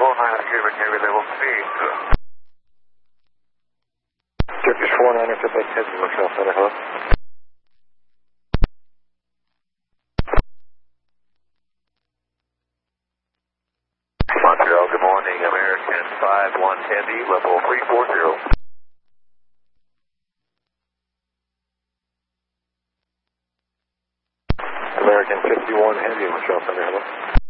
Cubic Heavy level 3. Turkish 49er, Quebec Heavy, Montreal Center, hello. Montreal, good morning. American 51 Heavy, level 340. American 51 Heavy, Montreal Center, hello.